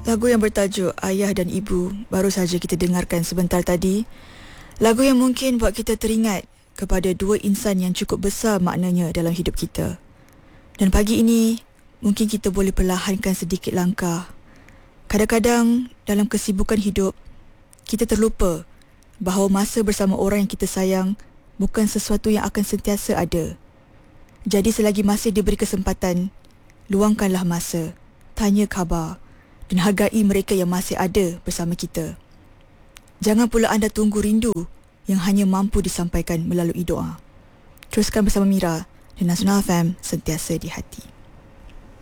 Lagu yang bertajuk Ayah dan Ibu baru saja kita dengarkan sebentar tadi. Lagu yang mungkin buat kita teringat kepada dua insan yang cukup besar maknanya dalam hidup kita. Dan pagi ini, mungkin kita boleh perlahankan sedikit langkah. Kadang-kadang dalam kesibukan hidup, kita terlupa bahawa masa bersama orang yang kita sayang bukan sesuatu yang akan sentiasa ada. Jadi selagi masih diberi kesempatan, luangkanlah masa, tanya khabar dan hargai mereka yang masih ada bersama kita. Jangan pula anda tunggu rindu yang hanya mampu disampaikan melalui doa. Teruskan bersama Mira di Nasional FM, sentiasa di hati.